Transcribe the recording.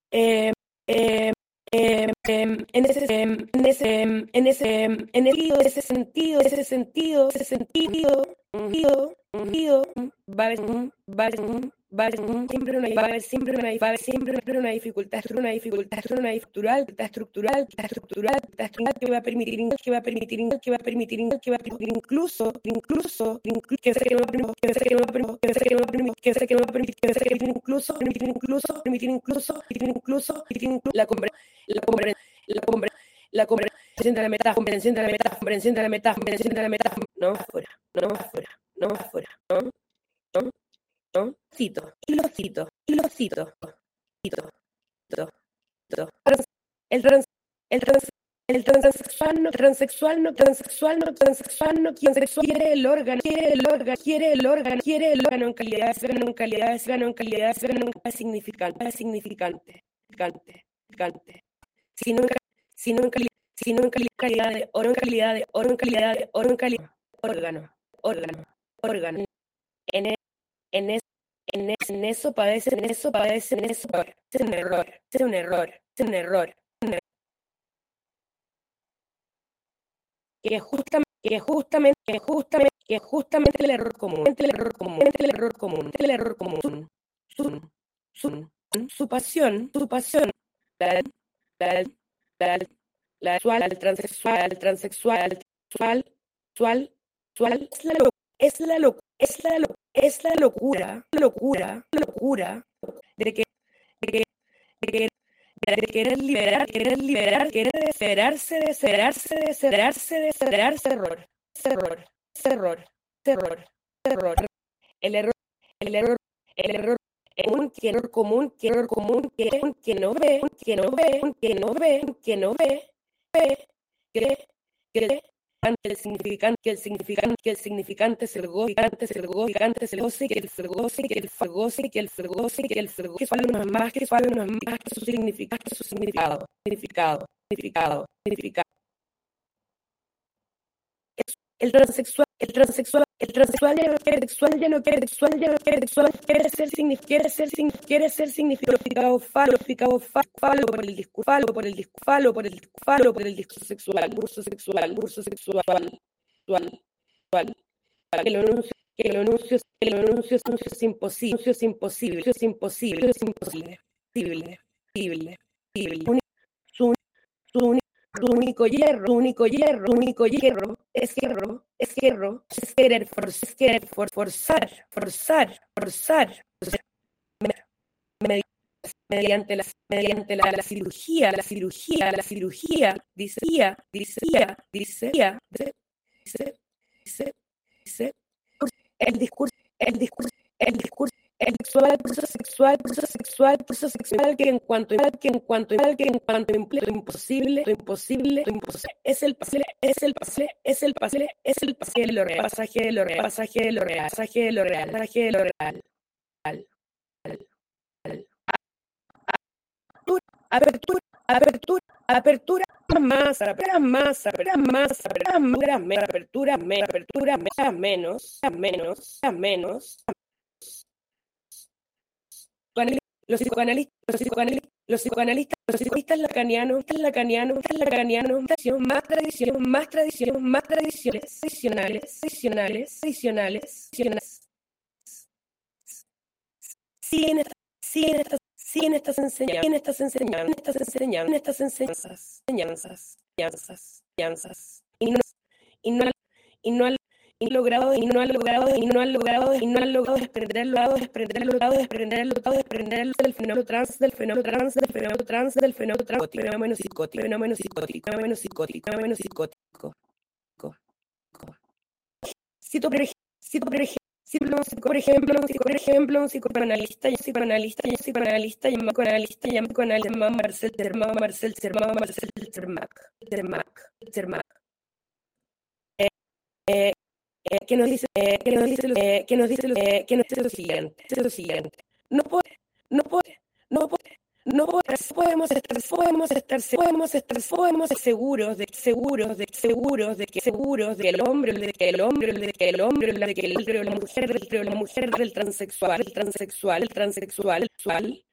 eh, eh, va a haber, siempre una dificultad estructural que va a permitir incluso que comprensión de la metáfora, no más fuera, ¿no? Cito. El trans, el trans, el transexual no quiere el órgano en calidad significante, sino en calidad de órgano. En eso padece un error. Que es justamente el error común. Su pasión, la transexual, es la locura de querer liberar, querer desesperarse, error. El error común que no ve, que el significante es el goce, que sale unos más que su significado. El transexual ya no quiere ser significado falo por el discurso sexual, que el anuncio es imposible. Su único hierro es querer forzar mediante la cirugía, dice el discurso sexual que en cuanto imposible es el pasaje de lo real. Apertura más, menos. Los psicoanalistas lacanianos, más tradicionales, siguen estas enseñanzas, y no han logrado desprenderlo del fenómeno trans, del fenómeno psicótico. Cito por ejemplo, un psicoanalista llamado Marcel Zermatt, que nos dice lo siguiente: no podemos estar seguros de que el hombre, la mujer del transexual